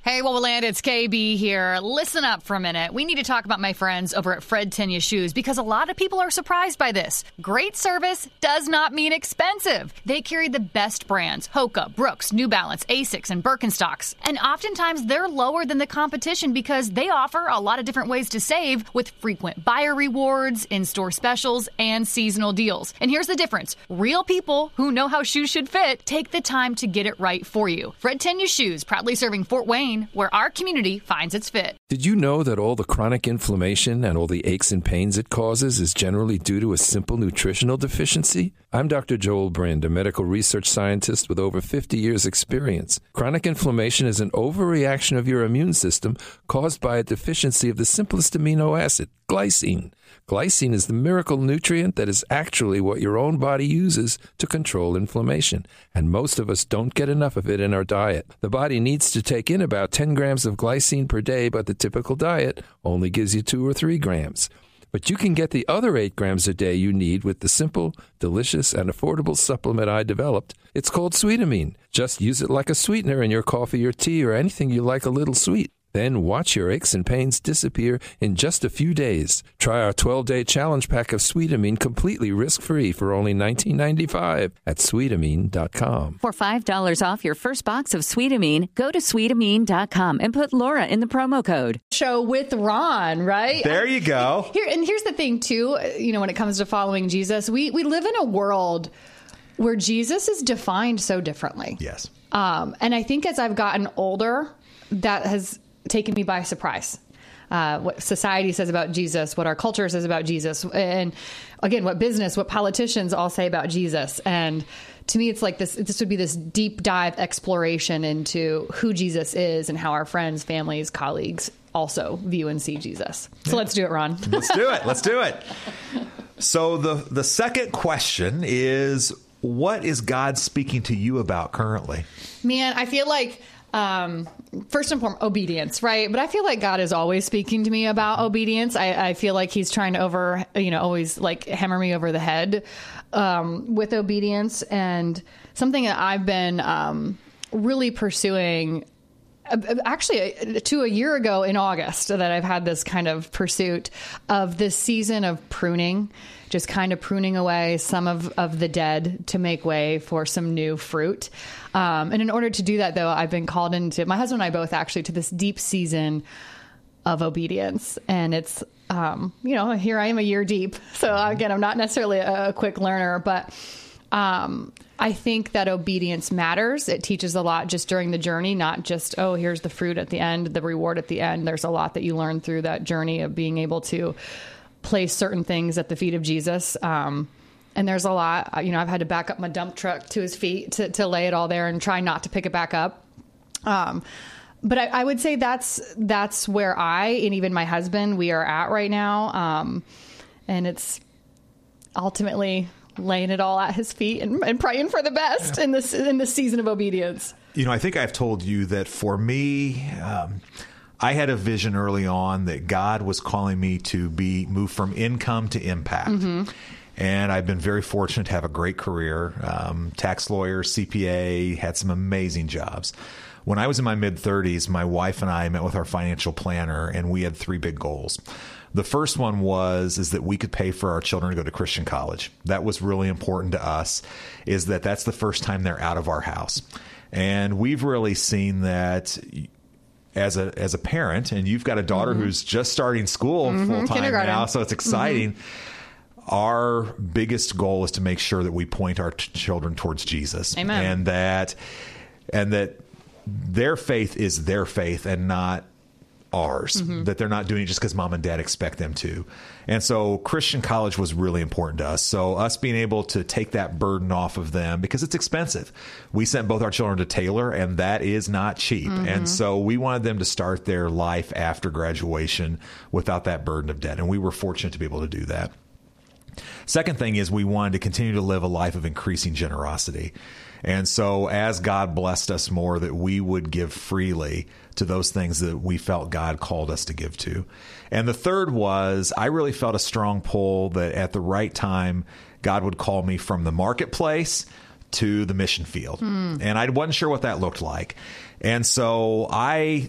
Hey, Woboland, it's KB here. Listen up for a minute. We need to talk about my friends over at Fred Tenya Shoes because a lot of people are surprised by this. Great service does not mean expensive. They carry the best brands, Hoka, Brooks, New Balance, Asics, and Birkenstocks. And oftentimes they're lower than the competition because they offer a lot of different ways to save with frequent buyer rewards, in-store specials, and seasonal deals. And here's the difference. Real people who know how shoes should fit take the time to get it right for you. Fred Tenya Shoes, proudly serving Fort Wayne, where our community finds its fit. Did you know that all the chronic inflammation and all the aches and pains it causes is generally due to a simple nutritional deficiency? I'm Dr. Joel Brind, a medical research scientist with over 50 years' experience. Chronic inflammation is an overreaction of your immune system caused by a deficiency of the simplest amino acid, glycine. Glycine is the miracle nutrient that is actually what your own body uses to control inflammation, and most of us don't get enough of it in our diet. The body needs to take in about 10 grams of glycine per day, but the typical diet only gives you 2 or 3 grams. But you can get the other 8 grams a day you need with the simple, delicious, and affordable supplement I developed. It's called Sweetamine. Just use it like a sweetener in your coffee or tea or anything you like a little sweet. Then watch your aches and pains disappear in just a few days. Try our 12-day challenge pack of Sweetamine completely risk-free for only $19.95 at Sweetamine.com. For $5 off your first box of Sweetamine, go to Sweetamine.com and put Laura in the promo code. Show with Ron, right? There you go. Here's the thing, too, when it comes to following Jesus, we live in a world where Jesus is defined so differently. Yes. And I think as I've gotten older, that has taken me by surprise. What society says about Jesus, what our culture says about Jesus, and again, what business, what politicians all say about Jesus. And to me, it's like this would be this deep dive exploration into who Jesus is and how our friends, families, colleagues also view and see Jesus. So let's do it, Ron. Let's do it. So the second question is, what is God speaking to you about currently? Man, I feel like first and foremost, obedience, right? But I feel like God is always speaking to me about obedience. I feel like he's trying to always like hammer me over the head with obedience. And something that I've been really pursuing, actually to a year ago in August, that I've had this kind of pursuit of this season of pruning, just kind of pruning away some of the dead to make way for some new fruit. And in order to do that, though, I've been called into, my husband and I both actually, to this deep season of obedience. And it's, here I am a year deep. So again, I'm not necessarily a quick learner, but I think that obedience matters. It teaches a lot just during the journey, not just, here's the fruit at the end, the reward at the end. There's a lot that you learn through that journey of being able to place certain things at the feet of Jesus. And there's a lot, I've had to back up my dump truck to his feet to lay it all there and try not to pick it back up. But I would say that's where I, and even my husband, we are at right now. And it's ultimately laying it all at his feet and praying for the best in this season of obedience. I think I've told you that for me, I had a vision early on that God was calling me to move from income to impact. Mm-hmm. And I've been very fortunate to have a great career, tax lawyer, CPA, had some amazing jobs. When I was in my mid-30s, my wife and I met with our financial planner, and we had 3 big goals. The first one is that we could pay for our children to go to Christian college. That was really important to us, is that's the first time they're out of our house. And we've really seen that as a parent, and you've got a daughter mm-hmm. who's just starting school full-time now, so it's exciting. Mm-hmm. Our biggest goal is to make sure that we point our children towards Jesus. Amen. And that their faith is their faith and not ours, mm-hmm. that they're not doing it just because mom and dad expect them to. And so Christian college was really important to us. So us being able to take that burden off of them, because it's expensive. We sent both our children to Taylor, and that is not cheap. Mm-hmm. And so we wanted them to start their life after graduation without that burden of debt. And we were fortunate to be able to do that. Second thing is we wanted to continue to live a life of increasing generosity. And so as God blessed us more, that we would give freely to those things that we felt God called us to give to. And the third was, I really felt a strong pull that at the right time, God would call me from the marketplace to the mission field. And I wasn't sure what that looked like. And so I